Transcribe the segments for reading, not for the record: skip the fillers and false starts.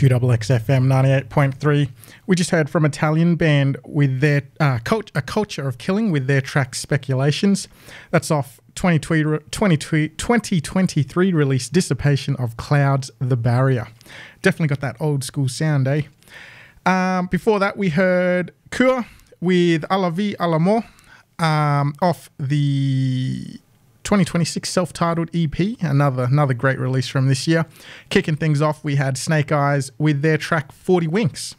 2XX FM 98.3. We just heard from Italian band with their A Culture of Killing with their track Speculations. That's off 2023 release Dissipation of Clouds, The Barrier. Definitely got that old school sound, eh? Before that, we heard Cure with A la Vie, A la Mort off the 2026 self-titled EP, another great release from this year. Kicking things off, we had Snake Eyes with their track 40 Winks.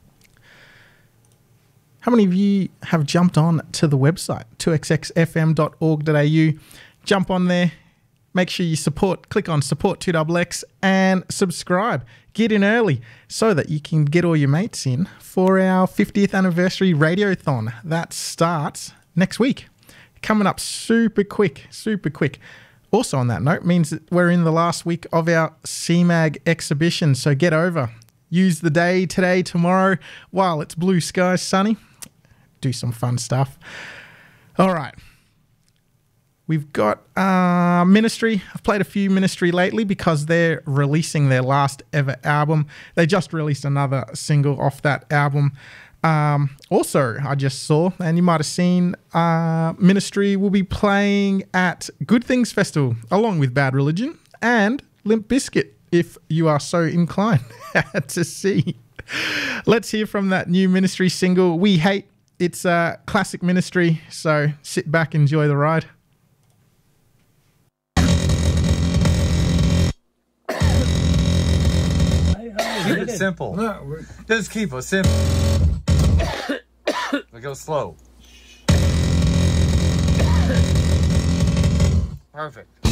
How many of you have jumped on to the website, 2xxfm.org.au? Jump on there, make sure you click on support 2XX and subscribe. Get in early so that you can get all your mates in for our 50th anniversary radiothon. That starts next week. Coming up super quick. Also on that note, means that we're in the last week of our CMAG exhibition, so get over. Use the day today, tomorrow, while it's blue skies, sunny. Do some fun stuff. All right. We've got Ministry. I've played a few Ministry lately because they're releasing their last ever album. They just released another single off that album. Also, I just saw, and you might have seen, Ministry will be playing at Good Things Festival along with Bad Religion and Limp Bizkit, if you are so inclined to see. Let's hear from that new Ministry single, We Hate. It's a classic Ministry, so sit back, enjoy the ride. Keep it simple. No, just keep it simple. Go slow. Perfect.